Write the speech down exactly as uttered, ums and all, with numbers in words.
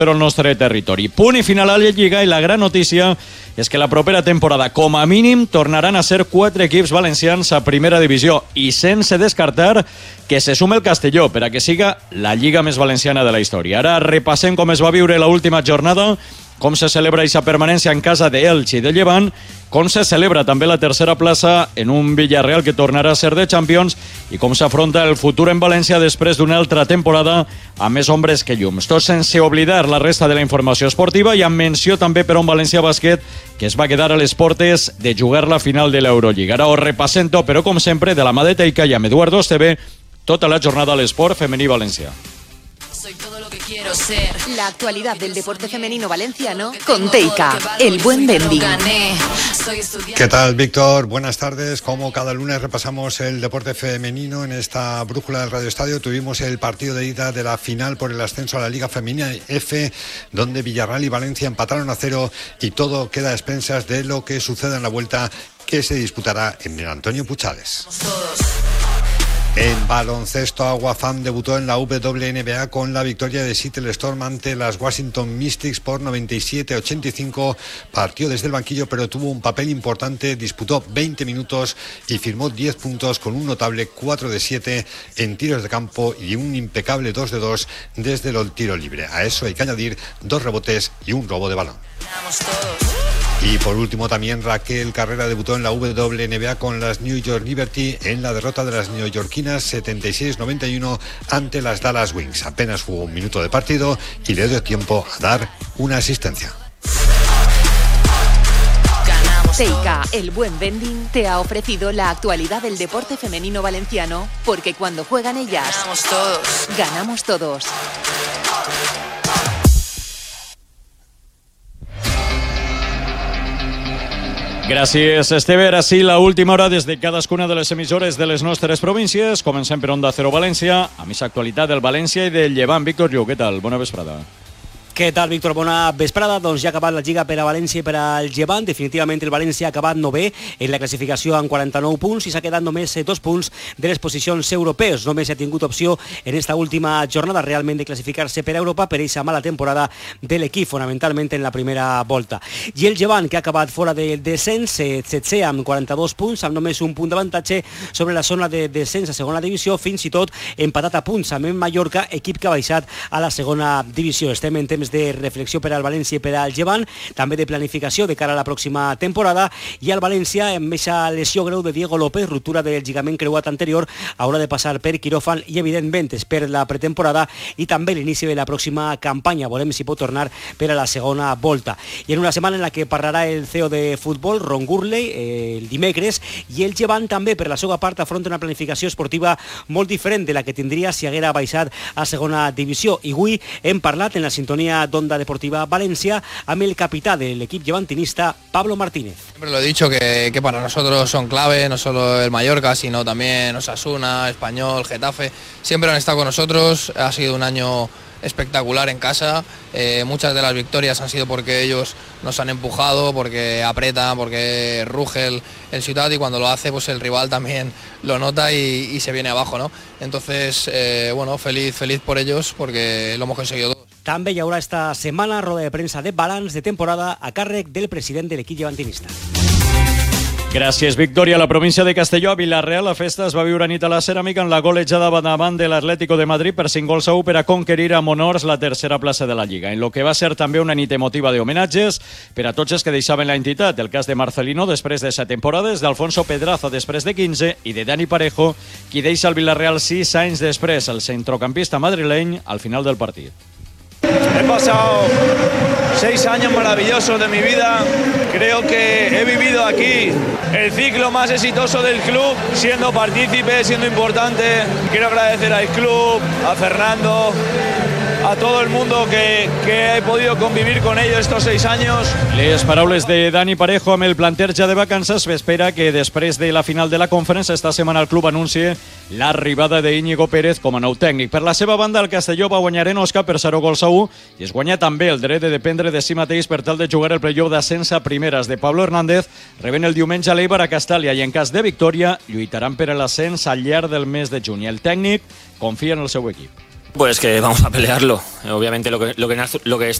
però el nostre territori. Punt i final a la Lliga, i la gran notícia és que la propera temporada, com a mínim, tornaran a ser quatre equips valencians a primera divisió, i sense descartar que se sume el Castelló per a que siga la lliga més valenciana de la història. Ara repassem com es va viure l'última jornada, com se celebra aquesta permanència en casa d'Elx i de Llevant, com se celebra també la tercera plaça en un Villarreal que tornarà a ser de Champions, i com s'afronta el futur en València després d'una altra temporada amb més ombres que llums. Tot sense oblidar la resta de la informació esportiva, i amb menció també per a un València Bàsquet que es va quedar a les portes de jugar la final de l'Eurolliga. Ara ho repassem tot, però com sempre, de la mà de Teica i amb Eduardo Esteve, tota la jornada a l'esport femení valencià. Soy todo lo que quiero ser. La actualidad del deporte femenino valenciano con Teica, el buen vending. ¿Qué tal, Víctor? Buenas tardes. Como cada lunes repasamos el deporte femenino en esta brújula del Radio Estadio. Tuvimos el partido de ida de la final por el ascenso a la Liga Femenina F, donde Villarreal y Valencia empataron a cero, y todo queda a expensas de lo que suceda en la vuelta que se disputará en el Antonio Puchades. En baloncesto, Aguafam debutó en la W N B A con la victoria de Seattle Storm ante las Washington Mystics por noventa y siete a ochenta y cinco. Partió desde el banquillo, pero tuvo un papel importante, disputó veinte minutos y firmó diez puntos con un notable cuatro de siete en tiros de campo y un impecable dos de dos desde el tiro libre. A eso hay que añadir dos rebotes y un robo de balón. Y por último también Raquel Carrera debutó en la W N B A con las New York Liberty en la derrota de las neoyorquinas setenta y seis noventa y uno ante las Dallas Wings. Apenas jugó un minuto de partido y le dio tiempo a dar una asistencia. Teica, el buen vending, te ha ofrecido la actualidad del deporte femenino valenciano, porque cuando juegan ellas, Ganamos todos. Ganamos todos. Gràcies, Esteve. Ara sí, la última hora des de cadascuna de les emissores de les nostres províncies. Comencem per Onda Cero València, amb aquesta actualitat del València i del Llevant. Víctor Lluc, què tal? Bona vesprada. Què tal, Víctor? Bona vesprada. Doncs ja ha acabat la Lliga per a València i per al Llevant. Definitivament el València ha acabat novè en la classificació amb quaranta-nou punts i s'ha quedat només dos punts de les posicions europees. Només ha tingut opció en esta última jornada realment de classificar-se per a Europa per aquesta mala temporada de l'equip, fonamentalment en la primera volta. I el Llevant, que ha acabat fora del descens, setzè amb quaranta-dos punts, amb només un punt d'avantatge sobre la zona de descens a segona divisió, fins i tot empatat a punts amb el Mallorca, equip que ha baixat a la segona divisió. Estem en temps de reflexió per al València i per al Llevant, també de planificació de cara a la pròxima temporada, i el València, amb aquesta lesió greu de Diego López, ruptura del lligament creuat anterior, haurà de passar per quiròfan i evidentment per la pretemporada i també l'inici de la pròxima campanya. Volem si pot tornar per a la segona volta. I en una setmana en la que parlarà el C E O de futbol, Ron Gurley, eh, el dimecres, i el Llevant també per la seva part afronta una planificació esportiva molt diferent de la que tindria si haguera baixat a segona divisió. I avui hem parlat en la sintonia d'Onda Deportiva Valencia amb el capità del equipo llevantinista, Pablo Martínez. Siempre lo he dicho que, que para nosotros son clave, no solo el Mallorca, sino también Osasuna, Español, Getafe, siempre han estado con nosotros. Ha sido un año espectacular en casa, eh, muchas de las victorias han sido porque ellos nos han empujado, porque apretan, porque ruge el, el Ciutat, y cuando lo hace pues el rival también lo nota y, y se viene abajo, ¿no? Entonces, eh, bueno, feliz, feliz por ellos porque lo hemos conseguido todos. També hi haurà esta setmana roda de premsa de balanç de temporada a càrrec del president de l'equip llevantinista. Gràcies, Victòria. A la província de Castelló, a Villarreal, la festa es va viure a nit a la Ceràmica en la golejada davant de l'Atlético de Madrid per cinc gols a u per a conquerir amb honors la tercera plaça de la Lliga, en lo que va ser també una nit emotiva d'homenatges per a tots els que deixaven la entitat. El cas de Marcelino després de set temporades, d'Alfonso Pedraza després de quinze i de Dani Parejo, qui deixa el Villarreal sis anys després, el centrocampista madrileny, al final del partit. He pasado seis años maravillosos de mi vida. Creo que he vivido aquí el ciclo más exitoso del club, siendo partícipe, siendo importante. Quiero agradecer al club, a Fernando, a todo el mundo que, que he podido convivir con ellos estos seis años. Les paraules de Dani Parejo amb el planter ja de vacances. S'espera que després de la final de la conferència esta setmana el club anuncie l'arribada d'Íñigo Pérez com a nou tècnic. Per la seva banda, el Castelló va guanyar en Osca per zero gols a u i es guanya també el dret de dependre de si mateix per tal de jugar el playoff d'ascens a primeres de Pablo Hernández, rebent el diumenge a l'Eibar a Castàlia, i en cas de victòria lluitaran per l'ascens al llarg del mes de juny. El tècnic confia en el seu equip. Pues que vamos a pelearlo. Obviamente lo que, lo que, lo que